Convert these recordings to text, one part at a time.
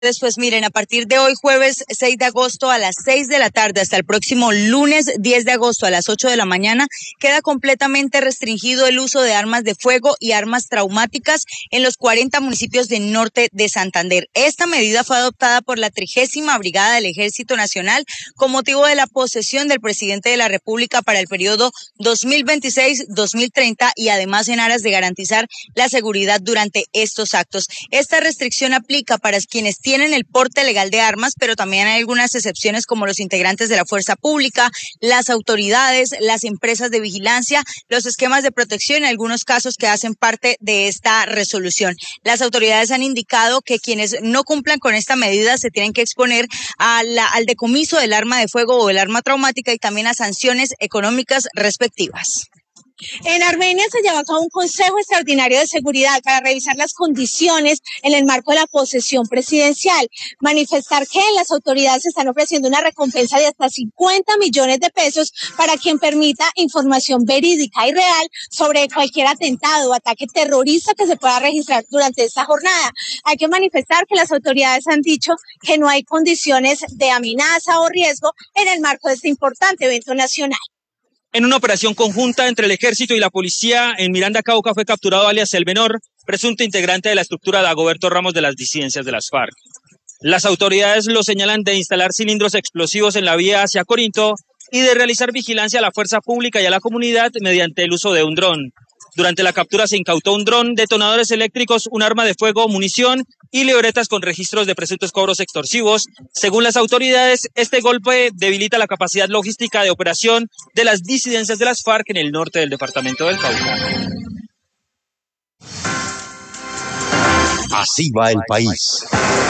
Pues miren, a partir de hoy, jueves 6 de agosto a las 6 de la tarde hasta el próximo lunes 10 de agosto a las 8 de la mañana, queda completamente restringido el uso de armas de fuego y armas traumáticas en los 40 municipios del norte de Santander. Esta medida fue adoptada por la 30ª Brigada del Ejército Nacional con motivo de la posesión del presidente de la República para el periodo 2026-2030 y además en aras de garantizar la seguridad durante estos actos. Esta restricción aplica para quienes tienen el porte legal de armas, pero también hay algunas excepciones como los integrantes de la fuerza pública, las autoridades, las empresas de vigilancia, los esquemas de protección, en algunos casos que hacen parte de esta resolución. Las autoridades han indicado que quienes no cumplan con esta medida se tienen que exponer al decomiso del arma de fuego o el arma traumática y también a sanciones económicas respectivas. En Armenia se llevó a cabo un Consejo Extraordinario de Seguridad para revisar las condiciones en el marco de la posesión presidencial. Manifestar que las autoridades están ofreciendo una recompensa de hasta 50 millones de pesos para quien permita información verídica y real sobre cualquier atentado o ataque terrorista que se pueda registrar durante esta jornada. Hay que manifestar que las autoridades han dicho que no hay condiciones de amenaza o riesgo en el marco de este importante evento nacional. En una operación conjunta entre el ejército y la policía en Miranda, Cauca, fue capturado alias El Menor, presunto integrante de la estructura Dagoberto Ramos de las disidencias de las FARC. Las autoridades lo señalan de instalar cilindros explosivos en la vía hacia Corinto y de realizar vigilancia a la fuerza pública y a la comunidad mediante el uso de un dron. Durante la captura se incautó un dron, detonadores eléctricos, un arma de fuego, munición y libretas con registros de presuntos cobros extorsivos. Según las autoridades, este golpe debilita la capacidad logística de operación de las disidencias de las FARC en el norte del departamento del Cauca. Así va el país.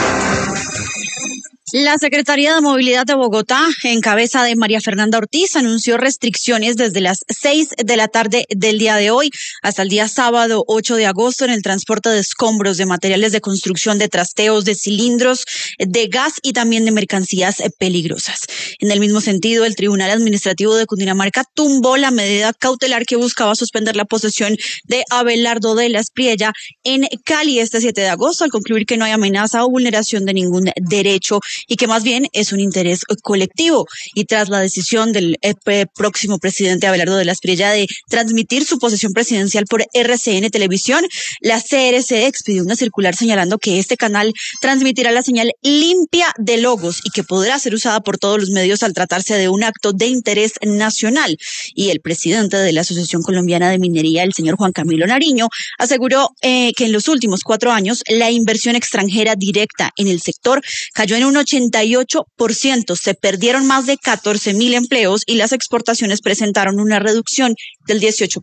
La Secretaría de Movilidad de Bogotá, en cabeza de María Fernanda Ortiz, anunció restricciones desde las 6 de la tarde del día de hoy hasta el día sábado 8 de agosto en el transporte de escombros, de materiales de construcción, de trasteos, de cilindros, de gas y también de mercancías peligrosas. En el mismo sentido, el Tribunal Administrativo de Cundinamarca tumbó la medida cautelar que buscaba suspender la posesión de Abelardo de la Espriella en Cali este 7 de agosto, al concluir que no hay amenaza o vulneración de ningún derecho y que más bien es un interés colectivo. Y tras la decisión del próximo presidente Abelardo de la Espriella de transmitir su posesión presidencial por RCN Televisión, la CRC expidió una circular señalando que este canal transmitirá la señal limpia de logos y que podrá ser usada por todos los medios al tratarse de un acto de interés nacional. Y el presidente de la Asociación Colombiana de Minería, el señor Juan Camilo Nariño, aseguró que en los últimos 4 años la inversión extranjera directa en el sector cayó en un 88%, se perdieron más de 14.000 empleos y las exportaciones presentaron una reducción del 18%.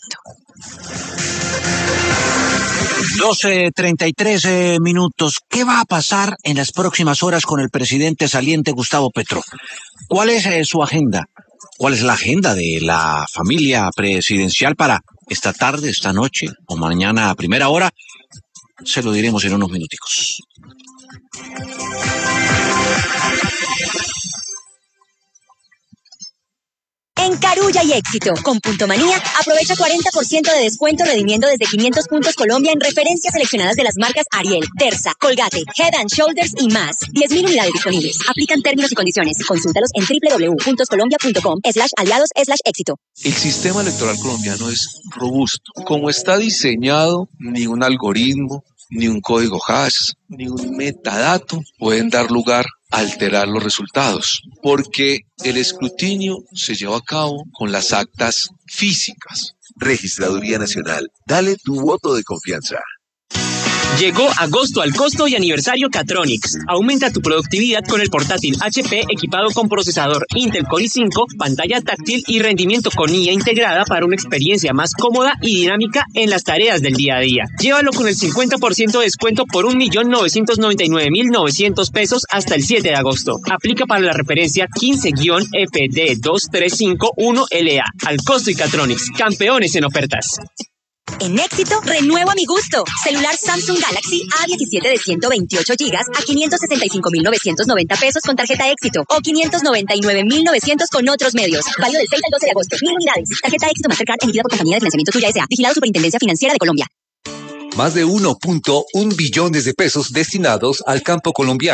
12:33 minutos. ¿Qué va a pasar en las próximas horas con el presidente saliente Gustavo Petro? ¿Cuál es su agenda? ¿Cuál es la agenda de la familia presidencial para esta tarde, esta noche o mañana a primera hora? Se lo diremos en unos minuticos. En Carulla y Éxito, con Punto Manía, aprovecha 40% de descuento redimiendo desde 500 puntos Colombia en referencias seleccionadas de las marcas Ariel, Terza, Colgate, Head & Shoulders y más. 10.000 unidades disponibles. Aplican términos y condiciones. Consúltalos en www.colombia.com/aliados/éxito. El sistema electoral colombiano es robusto. Como está diseñado, ni un algoritmo, ni un código hash, ni un metadato pueden dar lugar a alterar los resultados, porque el escrutinio se lleva a cabo con las actas físicas. Registraduría Nacional, dale tu voto de confianza. Llegó agosto al costo y aniversario Catronics. Aumenta tu productividad con el portátil HP equipado con procesador Intel Core i5, pantalla táctil y rendimiento con IA integrada para una experiencia más cómoda y dinámica en las tareas del día a día. Llévalo con el 50% de descuento por 1.999.900 pesos hasta el 7 de agosto. Aplica para la referencia 15-EPD2351LA. Al costo y Catronics, campeones en ofertas. En Éxito, renuevo a mi gusto. Celular Samsung Galaxy A17 de 128 GB a 565.990 pesos con tarjeta Éxito o 599.900 con otros medios. Válido del 6 al 12 de agosto. 1.000 unidades. Tarjeta Éxito Mastercard emitida por Compañía de Financiamiento Tuya S.A. Vigilado Superintendencia Financiera de Colombia. Más de 1.1 billones de pesos destinados al campo colombiano.